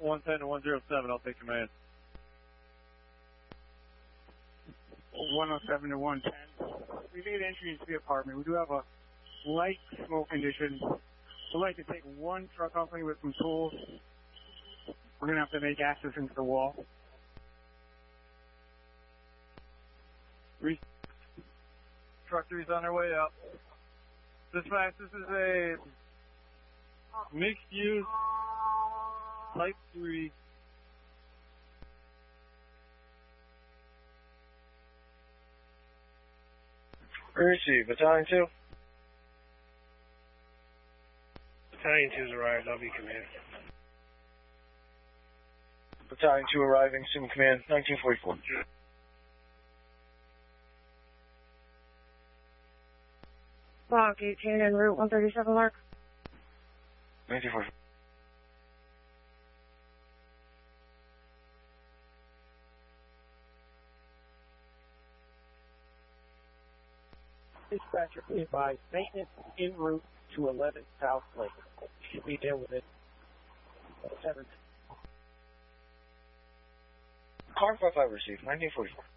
110 to 107, I'll take command. 107 to 110. We made entry into the apartment. We do have a light smoke condition. We'd like to take one truck off me with some tools. We're going to have to make access into the wall. Truck 3's on their way up. Dispatch, this is a mixed use type 3. Receive, Battalion 2. Battalion 2's arrived, I'll be command. Battalion 2 arriving, assuming command, 1944. Block 18 en route 137 mark. 1944. Dispatcher, be advised, maintenance en route to 11 South Lake. Should be there within 7. Car 55 received, 1944.